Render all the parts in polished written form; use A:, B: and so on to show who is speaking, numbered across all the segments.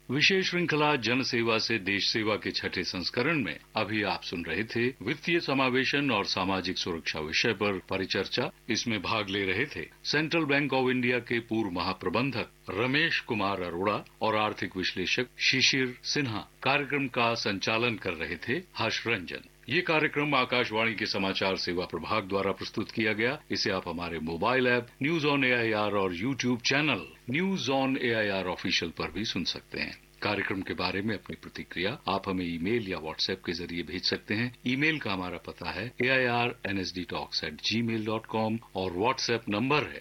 A: विशेष श्रृंखला जन सेवा से देश सेवा के छठे संस्करण में अभी आप सुन रहे थे वित्तीय समावेशन और सामाजिक सुरक्षा विषय पर परिचर्चा। इसमें भाग ले रहे थे सेंट्रल बैंक ऑफ इंडिया के पूर्व महाप्रबंधक रमेश कुमार अरोड़ा और आर्थिक विश्लेषक शिशिर सिन्हा। कार्यक्रम का संचालन कर रहे थे हर्ष रंजन। ये कार्यक्रम आकाशवाणी के समाचार सेवा प्रभाग द्वारा प्रस्तुत किया गया। इसे आप हमारे mobile app news on AIR और YouTube channel news on AIR official पर भी सुन सकते हैं। कार्यक्रम के बारे में अपनी प्रतिक्रिया आप हमें ईमेल या व्हाट्सएप के जरिए भेज सकते हैं। ईमेल का हमारा पता है airnsdtalks@gmail.com और व्हाट्सएप नंबर है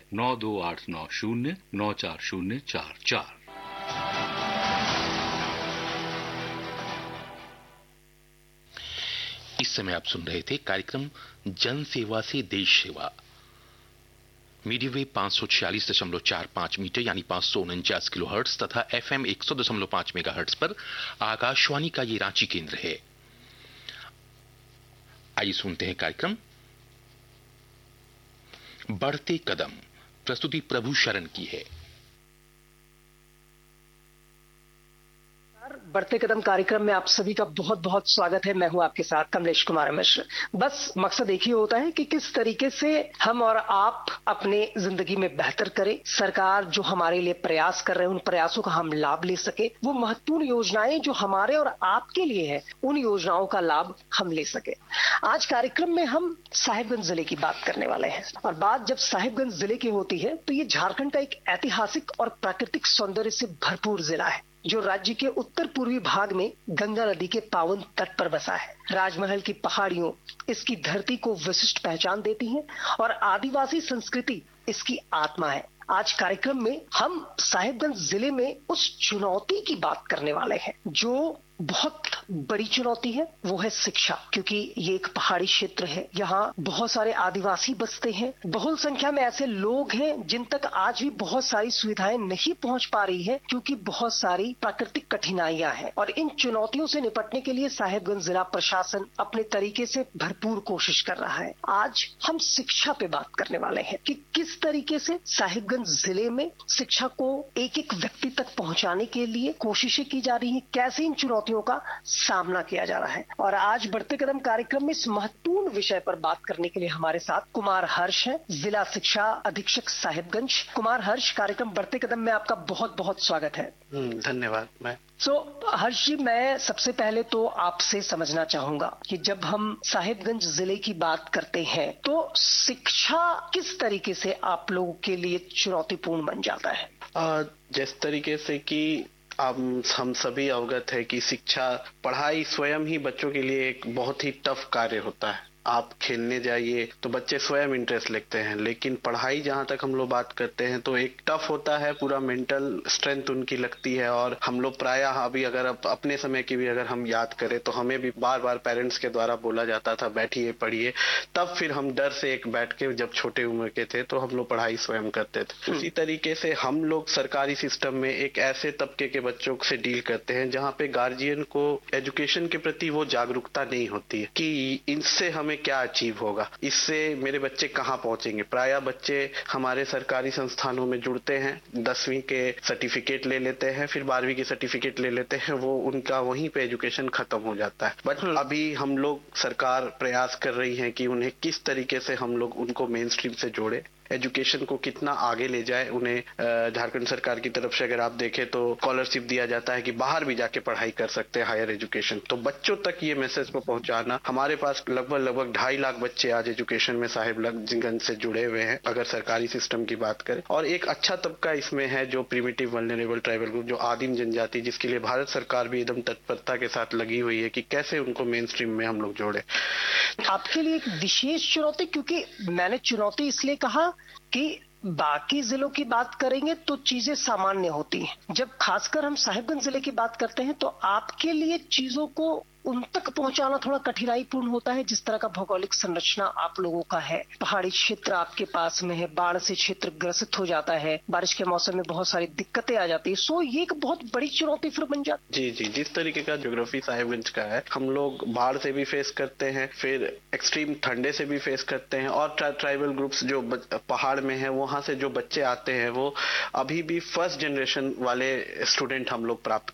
A: 9289094044।
B: इस समय आप सुन रहे थे कार्यक्रम जन सेवा से देश सेवा। मीडियम वेव 546.45 मीटर यानी 549 किलोहर्ट्ज तथा FM 100.5 मेगाहर्ट्ज पर आकाशवाणी का ये रांची केंद्र है। आइए सुनते हैं कार्यक्रम बढ़ते कदम। प्रस्तुति प्रभु शरण की है।
C: बढ़ते कदम कार्यक्रम में आप सभी का बहुत बहुत स्वागत है। मैं हूं आपके साथ कमलेश कुमार मिश्र। बस मकसद एक ही होता है कि किस तरीके से हम और आप अपने जिंदगी में बेहतर करें। सरकार जो हमारे लिए प्रयास कर रहे हैं उन प्रयासों का हम लाभ ले सके। वो महत्वपूर्ण योजनाएं जो हमारे और आपके लिए है उन योजनाओं का लाभ हम ले सके। आज कार्यक्रम में हम साहिबगंज जिले की बात करने वाले हैं और बात जब साहिबगंज जिले की होती है तो ये झारखंड का एक ऐतिहासिक और प्राकृतिक सौंदर्य से भरपूर जिला है जो राज्य के उत्तर पूर्वी भाग में गंगा नदी के पावन तट पर बसा है। राजमहल की पहाड़ियों इसकी धरती को विशिष्ट पहचान देती हैं और आदिवासी संस्कृति इसकी आत्मा है। आज कार्यक्रम में हम साहिबगंज जिले में उस चुनौती की बात करने वाले हैं जो बहुत बड़ी चुनौती है, वो है शिक्षा। क्योंकि ये एक पहाड़ी क्षेत्र है, यहाँ बहुत सारे आदिवासी बसते हैं, बहुल संख्या में ऐसे लोग हैं जिन तक आज भी बहुत सारी सुविधाएं नहीं पहुंच पा रही है क्योंकि बहुत सारी प्राकृतिक कठिनाइयां हैं। और इन चुनौतियों से निपटने के लिए साहिबगंज जिला प्रशासन अपने तरीके से भरपूर कोशिश कर रहा है। आज हम शिक्षा पे बात करने वाले हैं कि किस तरीके से साहिबगंज जिले में शिक्षा को एक एक व्यक्ति तक पहुंचाने के लिए कोशिशें की जा रही है, कैसे इन चुनौतियों का सामना किया जा रहा है। और आज बढ़ते कदम कार्यक्रम में इस महत्वपूर्ण विषय पर बात करने के लिए हमारे साथ कुमार हर्ष हैं, जिला शिक्षा अधीक्षक साहिबगंज। कुमार हर्ष, कार्यक्रम बढ़ते कदम में आपका बहुत बहुत स्वागत है।
D: धन्यवाद।
C: हर्ष जी, मैं सबसे पहले तो आपसे समझना चाहूंगा कि जब हम साहिबगंज जिले की बात करते हैं तो शिक्षा किस तरीके से आप लोगों के लिए चुनौतीपूर्ण बन जाता है?
D: जिस तरीके से कि हम सभी अवगत है कि शिक्षा पढ़ाई स्वयं ही बच्चों के लिए एक बहुत ही टफ कार्य होता है। आप खेलने जाइए तो बच्चे स्वयं इंटरेस्ट लेते हैं, लेकिन पढ़ाई जहां तक हम लोग बात करते हैं तो एक टफ होता है, पूरा मेंटल स्ट्रेंथ उनकी लगती है। और हम लोग प्रायः अभी अगर अपने समय की भी अगर हम याद करें तो हमें भी बार बार पेरेंट्स के द्वारा बोला जाता था बैठिए पढ़िए, तब फिर हम डर से एक बैठ के जब छोटे उम्र के थे तो हम लोग पढ़ाई स्वयं करते थे। उसी तरीके से हम लोग सरकारी सिस्टम में एक ऐसे तबके के बच्चों से डील करते हैं जहाँ पे गार्जियन को एजुकेशन के प्रति वो जागरूकता नहीं होती है कि इनसे हमें क्या अचीव होगा, इससे मेरे बच्चे कहाँ पहुंचेंगे। प्रायः बच्चे हमारे सरकारी संस्थानों में जुड़ते हैं, 10वीं के सर्टिफिकेट ले लेते हैं, फिर 12वीं के सर्टिफिकेट ले लेते हैं, वो उनका वहीं पे एजुकेशन खत्म हो जाता है। बट अभी हम लोग सरकार प्रयास कर रही है कि उन्हें किस तरीके से हम लोग उनको मेन स्ट्रीम से जोड़े, एजुकेशन को कितना आगे ले जाए। उन्हें झारखंड सरकार की तरफ से अगर आप देखें तो स्कॉलरशिप दिया जाता है कि बाहर भी जाके पढ़ाई कर सकते हैं हायर एजुकेशन। तो बच्चों तक ये मैसेज को पहुंचाना, हमारे पास लगभग 2.5 लाख बच्चे आज एजुकेशन में साहिबगंज से जुड़े हुए हैं अगर सरकारी सिस्टम की बात करें। और एक अच्छा तबका इसमें है जो प्रिमिटिव वल्नरेबल ट्राइबल ग्रुप, जो आदिम जनजाति, जिसके लिए भारत सरकार भी एकदम तत्परता के साथ लगी हुई है कि कैसे उनको मेन स्ट्रीम में हम लोग जोड़े।
C: आपके लिए एक विशेष चुनौती, क्योंकि मैंने चुनौती इसलिए कहा कि बाकी जिलों की बात करेंगे तो चीजें सामान्य होती हैं, जब खासकर हम साहिबगंज जिले की बात करते हैं तो आपके लिए चीजों को उन तक पहुंचाना थोड़ा कठिनाईपूर्ण होता है। जिस तरह का भौगोलिक संरचना आप लोगों का है, पहाड़ी क्षेत्र आपके पास में है, बाढ़ से क्षेत्र ग्रसित हो जाता है, बारिश के मौसम में बहुत सारी दिक्कतें आ जाती है, सो ये एक बहुत बड़ी चुनौती फिर बन जाती
D: है। जी, जिस तरीके का ज्योग्राफी साहिबगंज का है, हम लोग बाढ़ से भी फेस करते हैं, फिर एक्सट्रीम ठंडे से भी फेस करते हैं, और ट्राइबल ग्रुप्स जो पहाड़ में है वहां से जो बच्चे आते हैं वो अभी भी फर्स्ट जनरेशन वाले स्टूडेंट हम लोग प्राप्त